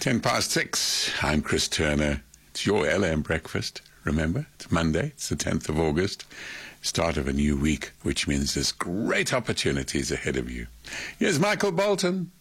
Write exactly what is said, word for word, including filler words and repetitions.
Ten past six. I'm Chris Turner. It's your L M breakfast. Remember, it's Monday. It's the tenth of August. Start of a new week, which means there's great opportunities ahead of you. Here's Michael Bolton.